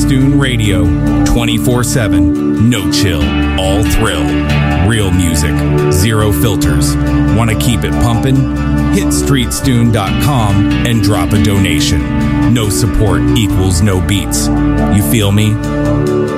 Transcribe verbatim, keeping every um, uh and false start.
Stune Radio, twenty-four seven, no chill, all thrill. Real music, zero filters. Want to keep it pumping? Hit street stune dot com and drop a donation. No support equals no beats. You feel me?